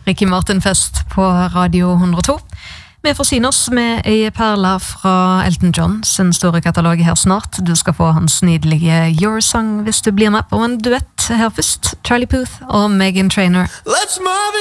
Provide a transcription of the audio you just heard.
Ricky Martin-fest på Radio 102. Vi får syne oss med en perle fra Elton John sin store katalog her snart. Du skal få hans nydelige Your Song hvis du blir med på en duett her først. Charlie Puth og Meghan Trainor. Let's move it!